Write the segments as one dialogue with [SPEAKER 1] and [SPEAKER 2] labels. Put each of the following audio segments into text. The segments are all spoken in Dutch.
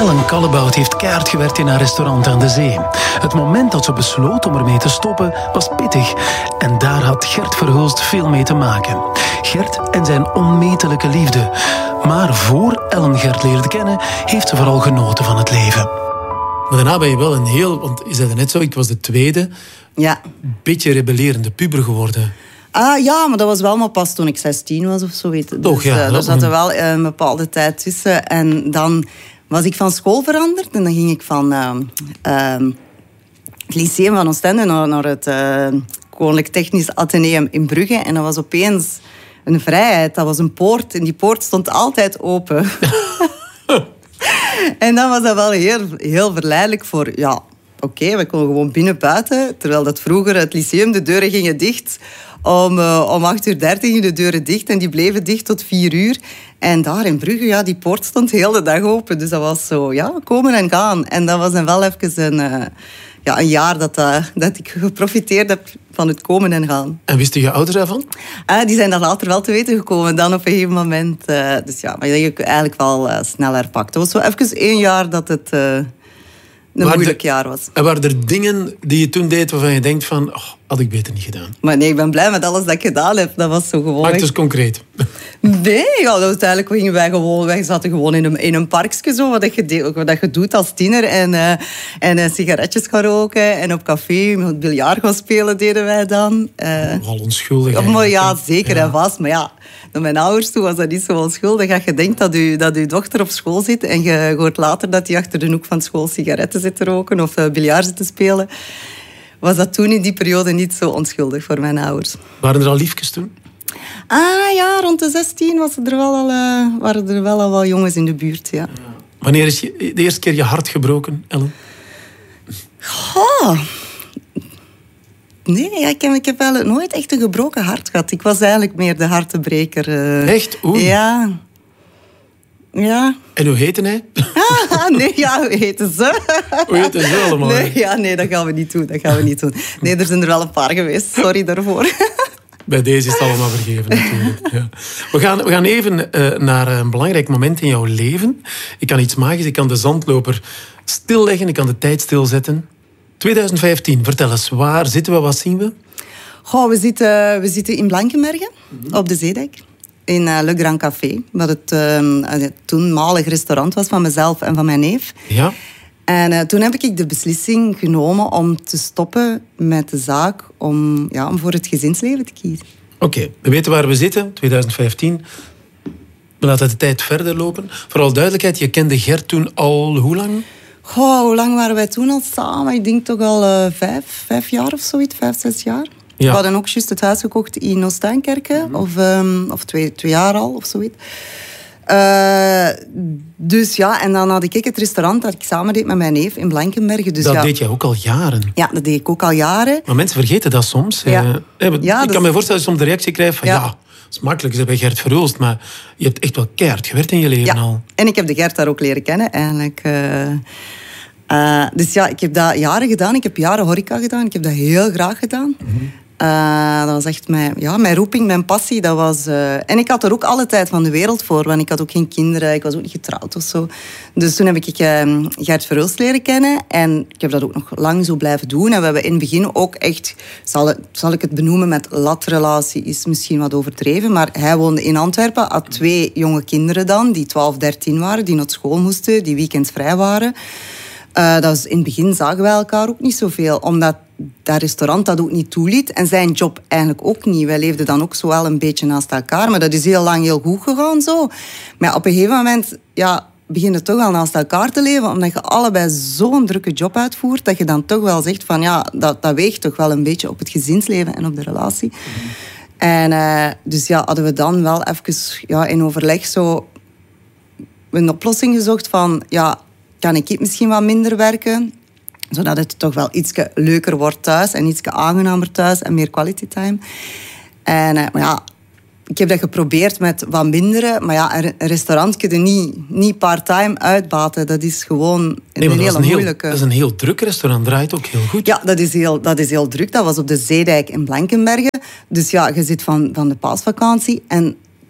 [SPEAKER 1] Ellen Kallebout heeft keihard gewerkt in haar restaurant aan de zee. Het moment dat ze besloot om ermee te stoppen was pittig. En daar had Gert Verhulst veel mee te maken. Gert en zijn onmetelijke liefde. Maar voor Ellen Gert leerde kennen, heeft ze vooral genoten van het leven.
[SPEAKER 2] Maar daarna ben je wel een heel... Want je zei het net zo, ik was de tweede.
[SPEAKER 3] Ja.
[SPEAKER 2] Beetje rebellerende puber geworden.
[SPEAKER 3] Ja, maar dat was wel maar pas toen ik 16 was of zoiets.
[SPEAKER 2] Toch,
[SPEAKER 3] dus,
[SPEAKER 2] ja.
[SPEAKER 3] Er zat er wel een bepaalde tijd tussen. En dan was ik van school veranderd. En dan ging ik van het Lyceum van Oostende naar het Koninklijk Technisch Atheneum in Brugge. En dat was opeens een vrijheid. Dat was een poort. En die poort stond altijd open. En dan was dat wel heel verleidelijk voor... Ja, oké, we konden gewoon binnen buiten. Terwijl dat vroeger het lyceum, de deuren gingen dicht. Om 8:30 gingen de deuren dicht. En die bleven dicht tot 4:00. En daar in Brugge, ja, die poort stond de hele dag open. Dus dat was zo, ja, komen en gaan. En dat was dan wel even een jaar dat ik geprofiteerd heb van het komen en gaan.
[SPEAKER 2] En wisten je ouders daarvan?
[SPEAKER 3] Die zijn daar later wel te weten gekomen, dan op een gegeven moment. Dus ja, maar dat heb ik eigenlijk wel snel herpakt. Het was zo even 1 jaar dat het een moeilijk jaar was.
[SPEAKER 2] En waren er dingen die je toen deed waarvan je denkt van... Oh, had ik beter niet gedaan?
[SPEAKER 3] Maar nee, ik ben blij met alles dat ik gedaan heb. Dat was zo gewoon...
[SPEAKER 2] Maak het dus concreet.
[SPEAKER 3] Nee, ja, uiteindelijk gingen wij zaten gewoon in een parkje, zo, wat je doet als tiener. En sigaretjes gaan roken. En op café met biljart gaan spelen deden wij dan.
[SPEAKER 2] Al onschuldig.
[SPEAKER 3] Maar ja, zeker en vast. Maar ja, naar mijn ouders toe was dat niet zo onschuldig. Dat je denkt dat je dochter op school zit en je hoort later dat hij achter de hoek van school sigaretten zit te roken of biljart zit te spelen. Was dat toen in die periode niet zo onschuldig voor mijn ouders.
[SPEAKER 2] Waren er al liefjes toen?
[SPEAKER 3] Ja, rond de 16 waren er wel al jongens in de buurt, ja.
[SPEAKER 2] Wanneer is de eerste keer je hart gebroken, Ellen?
[SPEAKER 3] Nee, ik heb wel nooit echt een gebroken hart gehad. Ik was eigenlijk meer de hartenbreker.
[SPEAKER 2] Echt? Oei.
[SPEAKER 3] Ja.
[SPEAKER 2] En hoe heette hij?
[SPEAKER 3] Nee, ja, hoe heten ze?
[SPEAKER 2] Hoe heten ze allemaal?
[SPEAKER 3] Nee, dat gaan we niet doen. Nee, er zijn er wel een paar geweest. Sorry daarvoor.
[SPEAKER 2] Bij deze is het allemaal vergeven, natuurlijk. Ja. We gaan even naar een belangrijk moment in jouw leven. Ik kan iets magisch, ik kan de zandloper stilleggen, ik kan de tijd stilzetten. 2015, vertel eens, waar zitten we, wat zien we?
[SPEAKER 3] We zitten in Blankenberge, op de Zeedijk. In Le Grand Café, wat het toenmalig restaurant was van mezelf en van mijn neef.
[SPEAKER 2] Ja.
[SPEAKER 3] En toen heb ik de beslissing genomen om te stoppen met de zaak, om voor het gezinsleven te kiezen.
[SPEAKER 2] Oké, we weten waar we zitten, 2015. We laten de tijd verder lopen. Vooral duidelijkheid, je kende Gert toen al hoe lang? hoe
[SPEAKER 3] lang waren wij toen al samen? Ik denk toch al 5 jaar of zoiets, 5-6 jaar.
[SPEAKER 2] Ja.
[SPEAKER 3] We hadden ook juist het huis gekocht in Oost-Duinkerke, of 2 jaar al, of zoiets. Dus ja, en dan had ik het restaurant dat ik samen deed met mijn neef in Blankenberge. Dus
[SPEAKER 2] dat deed jij ook al jaren?
[SPEAKER 3] Ja, dat deed ik ook al jaren.
[SPEAKER 2] Maar mensen vergeten dat soms.
[SPEAKER 3] Ja.
[SPEAKER 2] Ik kan me voorstellen dat je soms de reactie krijgt van... Ja, dat is makkelijk, ze hebben Gert Verhulst, maar je hebt echt wel keihard gewerkt in je leven al.
[SPEAKER 3] En ik heb de Gert daar ook leren kennen, eigenlijk. Dus ja, ik heb dat jaren gedaan. Ik heb jaren horeca gedaan. Ik heb dat heel graag gedaan. Dat was echt mijn roeping, mijn passie. Dat was, en ik had er ook alle tijd van de wereld voor, want ik had ook geen kinderen, ik was ook niet getrouwd of zo. Dus toen heb ik Gert Verhulst leren kennen en ik heb dat ook nog lang zo blijven doen. En we hebben in het begin ook echt, zal ik het benoemen met latrelatie, is misschien wat overdreven, maar hij woonde in Antwerpen, had 2 jonge kinderen dan, die 12, 13 waren, die naar school moesten, die weekends vrij waren. Dat was, in het begin zagen wij elkaar ook niet zoveel, omdat dat restaurant dat ook niet toeliet. En zijn job eigenlijk ook niet. Wij leefden dan ook zo wel een beetje naast elkaar. Maar dat is heel lang heel goed gegaan zo. Maar op een gegeven moment begin je toch wel naast elkaar te leven. Omdat je allebei zo'n drukke job uitvoert. Dat je dan toch wel zegt van dat weegt toch wel een beetje op het gezinsleven en op de relatie. En dus hadden we dan wel even in overleg zo een oplossing gezocht van... kan ik misschien wat minder werken, zodat het toch wel iets leuker wordt thuis en iets aangenamer thuis en meer quality time. En ik heb dat geprobeerd met wat mindere, maar een restaurant kun je niet part-time uitbaten. Dat is gewoon een hele moeilijke...
[SPEAKER 2] Dat is een heel druk restaurant, draait ook heel goed.
[SPEAKER 3] Ja, dat is heel druk. Dat was op de Zeedijk in Blankenberge. Dus je zit van de paasvakantie en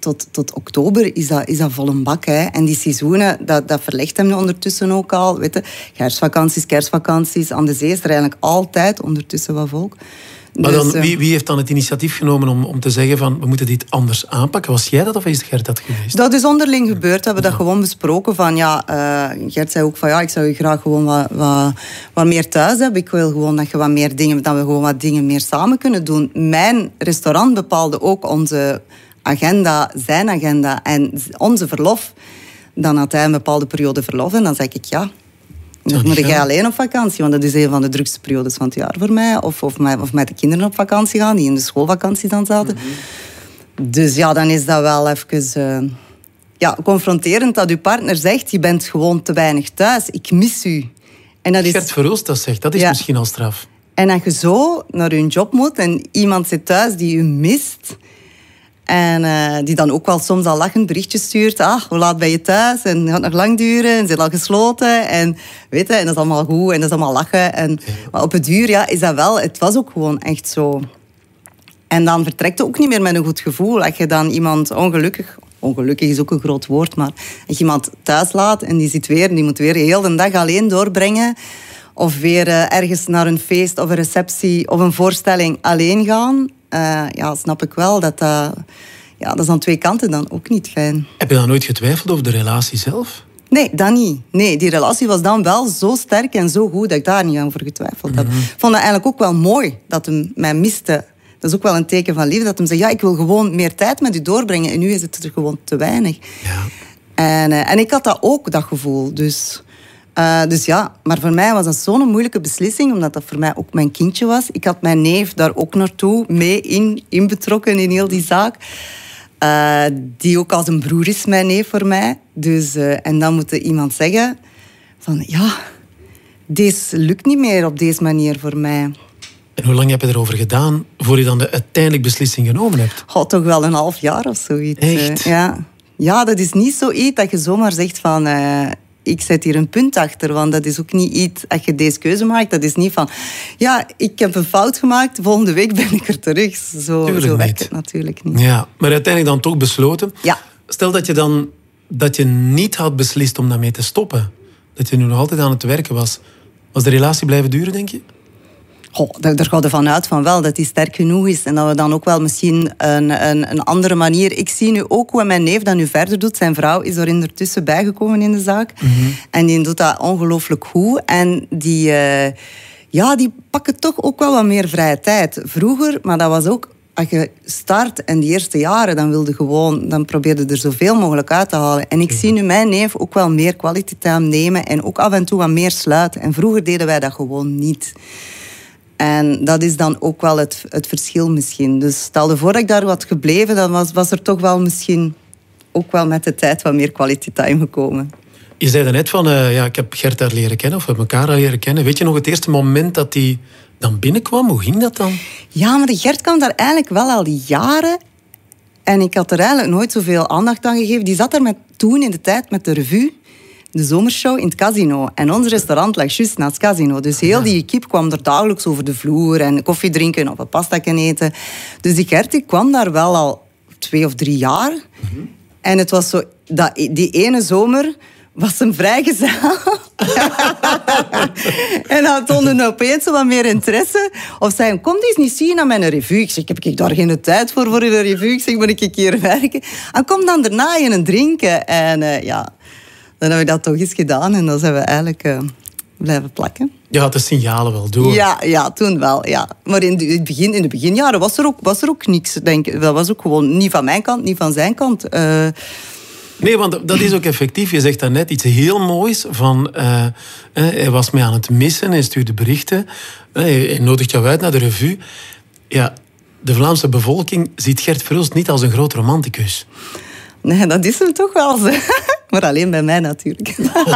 [SPEAKER 3] tot oktober is dat vol een bak. Hè. En die seizoenen, dat verlegt hem ondertussen ook al. Weet je, herfstvakanties, kerstvakanties. Aan de zee is er eigenlijk altijd ondertussen wat volk.
[SPEAKER 2] Maar dan, wie heeft dan het initiatief genomen om te zeggen van we moeten dit anders aanpakken? Was jij dat of is Gert dat geweest?
[SPEAKER 3] Dat is onderling gebeurd. We hebben dat gewoon besproken. Van, Gert zei ook van ik zou je graag gewoon wat meer thuis hebben. Ik wil gewoon dat we gewoon wat dingen meer samen kunnen doen. Mijn restaurant bepaalde ook onze agenda, zijn agenda en onze verlof. Dan had hij een bepaalde periode verlof en dan zei ik dan moet jij alleen op vakantie, want dat is een van de drukste periodes van het jaar voor mij. Of met de kinderen op vakantie gaan, die in de schoolvakantie dan zaten. Mm-hmm. Dus dan is dat wel even confronterend dat uw partner zegt, je bent gewoon te weinig thuis, ik mis u. En dat
[SPEAKER 2] Gert Verhulst dat zegt, dat is misschien al straf.
[SPEAKER 3] En dat je zo naar je job moet en iemand zit thuis die u mist... En die dan ook wel soms al lachend berichtjes stuurt. Hoe laat ben je thuis? En het gaat nog lang duren. En ze zijn al gesloten. En, en dat is allemaal goed. En dat is allemaal lachen. Maar op het duur is dat wel... Het was ook gewoon echt zo. En dan vertrekt het ook niet meer met een goed gevoel. Als je dan iemand ongelukkig is ook een groot woord, maar als je iemand thuis laat en die moet weer heel de dag alleen doorbrengen. Of weer ergens naar een feest of een receptie of een voorstelling alleen gaan... snap ik wel dat dat is aan twee kanten dan ook niet fijn.
[SPEAKER 2] Heb je dan nooit getwijfeld over de relatie zelf?
[SPEAKER 3] Nee, dat niet. Nee, die relatie was dan wel zo sterk en zo goed dat ik daar niet aan voor getwijfeld heb. Ik vond het eigenlijk ook wel mooi dat hij mij miste. Dat is ook wel een teken van liefde. Dat hij zegt, ik wil gewoon meer tijd met u doorbrengen. En nu is het er gewoon te weinig. Ja. En ik had dat ook, dat gevoel. Dus maar voor mij was dat zo'n moeilijke beslissing, omdat dat voor mij ook mijn kindje was. Ik had mijn neef daar ook naartoe mee in betrokken in heel die zaak. Die ook als een broer is, mijn neef voor mij. Dus, en dan moet iemand zeggen van deze lukt niet meer op deze manier voor mij.
[SPEAKER 2] En hoe lang heb je erover gedaan voor je dan de uiteindelijk beslissing genomen hebt?
[SPEAKER 3] Toch wel een half jaar of zoiets.
[SPEAKER 2] Echt?
[SPEAKER 3] Ja, dat is niet zoiets dat je zomaar zegt van... ik zet hier een punt achter, want dat is ook niet iets... Als je deze keuze maakt, dat is niet van... ik heb een fout gemaakt, volgende week ben ik er terug. Zo werkt het natuurlijk niet.
[SPEAKER 2] Ja, maar uiteindelijk dan toch besloten.
[SPEAKER 3] Ja.
[SPEAKER 2] Stel dat je niet had beslist om daarmee te stoppen. Dat je nu nog altijd aan het werken was. Was de relatie blijven duren, denk je?
[SPEAKER 3] Daar gaat ervan uit van wel dat hij sterk genoeg is. En dat we dan ook wel misschien een andere manier... Ik zie nu ook hoe mijn neef dat nu verder doet. Zijn vrouw is er ondertussen bijgekomen in de zaak. Mm-hmm. En die doet dat ongelooflijk goed. En die pakken toch ook wel wat meer vrije tijd. Vroeger, maar dat was ook... Als je start en die eerste jaren, dan probeerde er zoveel mogelijk uit te halen. En ik zie nu mijn neef ook wel meer quality time nemen en ook af en toe wat meer sluiten. En vroeger deden wij dat gewoon niet. En dat is dan ook wel het verschil misschien. Dus stel je voor dat ik daar was gebleven, dan was er toch wel misschien ook wel met de tijd wat meer quality time gekomen.
[SPEAKER 2] Je zei daarnet van, ik heb Gert daar leren kennen, of we hebben elkaar daar leren kennen. Weet je nog het eerste moment dat hij dan binnenkwam? Hoe ging dat dan? Ja,
[SPEAKER 3] maar de Gert kwam daar eigenlijk wel al die jaren. En ik had er eigenlijk nooit zoveel aandacht aan gegeven. Die zat er toen in de tijd met de revue, de zomershow in het casino. En ons restaurant lag juist naast het casino. Dus heel die equipe kwam er dagelijks over de vloer en koffie drinken of een pasta eten. Dus die Gert die kwam daar wel al 2 of 3 jaar. Mm-hmm. En het was zo, die ene zomer was hem vrijgezel. En dan toonde hij opeens wat meer interesse. Of zei hem, kom eens niet zien aan mijn revue. Ik zeg, heb ik daar geen tijd voor een revue? Ik zeg, moet ik een keer werken? En kom dan daarna in een drinken. En dan hebben we dat toch eens gedaan. En dan zijn we eigenlijk blijven plakken.
[SPEAKER 2] Je had de signalen wel door.
[SPEAKER 3] Ja, toen wel. Ja. Maar in de beginjaren was er ook niks. Denk ik. Dat was ook gewoon niet van mijn kant, niet van zijn kant.
[SPEAKER 2] Nee, want dat is ook effectief. Je zegt daarnet iets heel moois. Van, hij was mij aan het missen, hij stuurde berichten. Hij nodigt jou uit naar de revue. Ja, de Vlaamse bevolking ziet Gert Verhulst niet als een groot romanticus.
[SPEAKER 3] Nee, dat is hem toch wel. Maar alleen bij mij natuurlijk.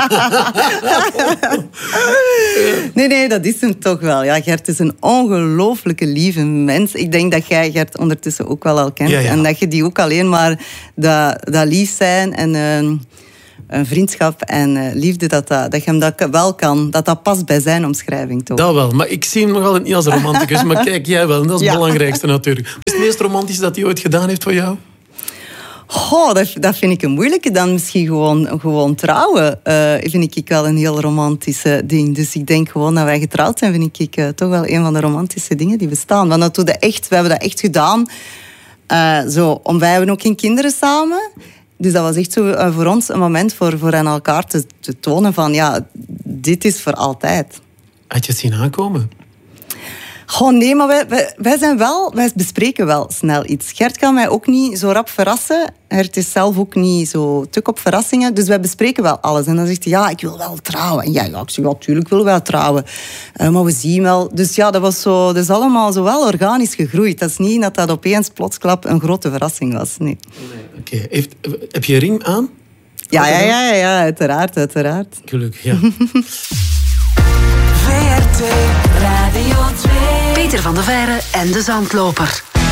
[SPEAKER 3] Nee, dat is hem toch wel. Ja, Gert is een ongelooflijke lieve mens. Ik denk dat jij Gert ondertussen ook wel al kent. Ja. En dat je die ook alleen maar dat lief zijn en een vriendschap en liefde, dat je hem dat wel kan. Dat past bij zijn omschrijving toch.
[SPEAKER 2] Dat wel, maar ik zie hem nog altijd niet als romanticus. Maar kijk, jij wel. En dat is het belangrijkste natuurlijk. Wat is het meest romantische dat hij ooit gedaan heeft voor jou?
[SPEAKER 3] Goh, dat vind ik een moeilijke. Dan misschien gewoon trouwen. Vind ik wel een heel romantische ding. Dus ik denk gewoon dat wij getrouwd zijn, vind ik toch wel een van de romantische dingen die bestaan. Want dat we hebben dat echt gedaan. Wij hebben ook geen kinderen samen. Dus dat was echt zo voor ons een moment voor aan elkaar te tonen van ja, dit is voor altijd.
[SPEAKER 2] Had je het zien aankomen?
[SPEAKER 3] Gewoon nee, maar wij bespreken wel snel iets. Gert kan mij ook niet zo rap verrassen. Gert is zelf ook niet zo tuk op verrassingen. Dus wij bespreken wel alles. En dan zegt hij, ja, ik wil wel trouwen. En ja, ik zeg, natuurlijk willen wij trouwen. Maar we zien wel. Dus ja, dat is allemaal zo wel organisch gegroeid. Dat is niet dat opeens plotsklap een grote verrassing was. Nee.
[SPEAKER 2] Oké. Heb je een ring aan?
[SPEAKER 3] Ja, uiteraard.
[SPEAKER 2] Gelukkig, ja.
[SPEAKER 4] VRT Radio 2. Peter van der Veijren en de Zandloper.